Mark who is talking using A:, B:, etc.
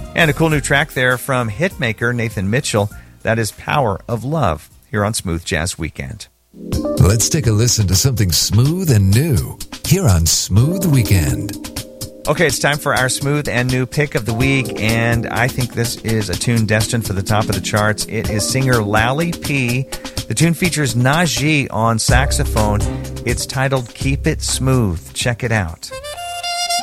A: And a cool new track there from hitmaker Nathan Mitchell. That is Power of Love here on Smooth Jazz Weekend.
B: Let's take a listen to something smooth and new here on Smooth Weekend.
A: Okay, it's time for our smooth and new pick of the week, and I think this is a tune destined for the top of the charts. It is singer Lally P. The tune features Najee on saxophone. It's titled Keep It Smooth. Check it out.